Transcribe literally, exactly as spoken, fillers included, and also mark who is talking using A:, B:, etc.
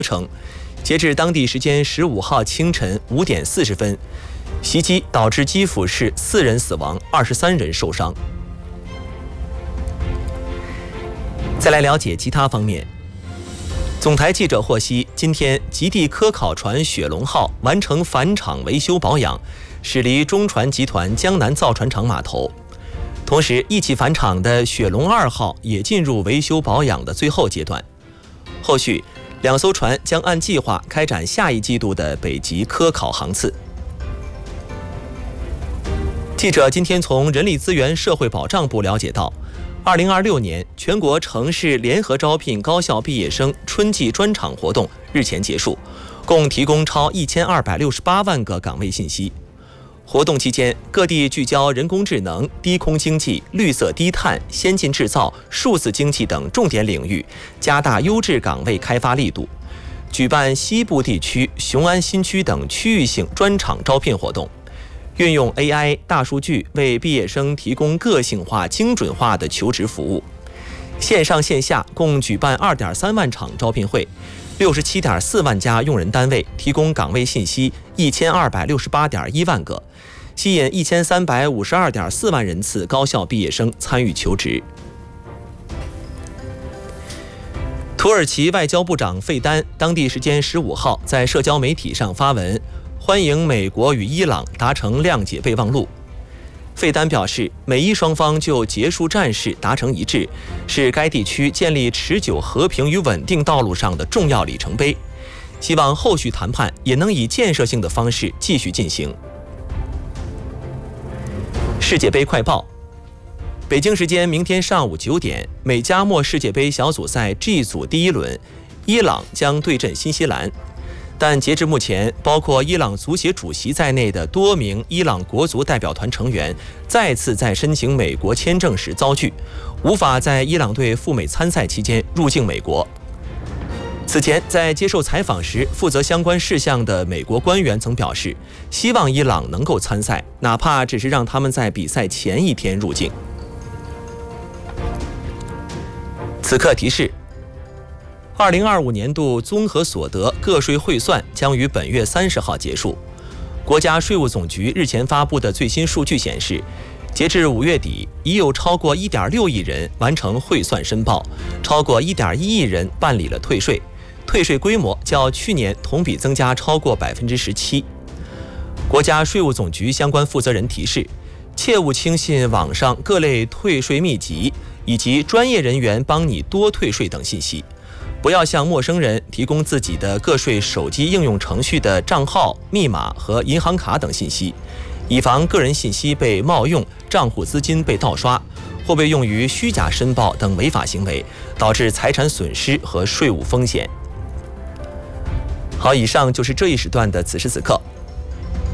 A: 城。截至当地时间十五号清晨五点四十分，袭击导致基辅市四人死亡，二十三人受伤。再来了解其他方面。总台记者获悉，今天极地科考船雪龙号完成返厂维修保养，驶离中船集团江南造船厂码头。同时，一起返厂的雪龙二号也进入维修保养的最后阶段。后续，两艘船将按计划开展下一季度的北极科考航次。记者今天从人力资源社会保障部了解到，二零二六年全国城市联合招聘高校毕业生春季专场活动日前结束，共提供超一千二百六十八万个岗位信息。活动期间，各地聚焦人工智能、低空经济、绿色低碳、先进制造、数字经济等重点领域，加大优质岗位开发力度，举办西部地区、雄安新区等区域性专场招聘活动。运用 A I 大数据为毕业生提供个性化、精准化的求职服务。线上线下共举办 二点三万场招聘会， 六十七点四万家用人单位提供岗位信息一千二百六十八点一万个，吸引一千三百五十二点四万人次高校毕业生参与求职。土耳其外交部长费丹当地时间十五号在社交媒体上发文，欢迎美国与伊朗达成谅解备忘录。费丹表示，美伊双方就结束战事达成一致，是该地区建立持久和平与稳定道路上的重要里程碑，希望后续谈判也能以建设性的方式继续进行。世界杯快报。北京时间明天上午九点，美加墨世界杯小组赛 G 组第一轮，伊朗将对阵新西兰。但截至目前，包括伊朗足协主席在内的多名伊朗国足代表团成员再次在申请美国签证时遭拒，无法在伊朗队赴美参赛期间入境美国。此前在接受采访时，负责相关事项的美国官员曾表示，希望伊朗能够参赛，哪怕只是让他们在比赛前一天入境。此刻提示，二零二五年度综合所得个税汇算将于本月三十号结束。国家税务总局日前发布的最新数据显示，截至五月底，已有超过 一点六亿人完成汇算申报，超过 一点一亿人办理了退税，退税规模较去年同比增加超过 百分之十七。国家税务总局相关负责人提示，切勿轻信网上各类退税秘籍以及专业人员帮你多退税等信息，不要向陌生人提供自己的个税手机应用程序的账号、密码和银行卡等信息，以防个人信息被冒用、账户资金被盗刷，或被用于虚假申报等违法行为，导致财产损失和税务风险。好，以上就是这一时段的此时此刻。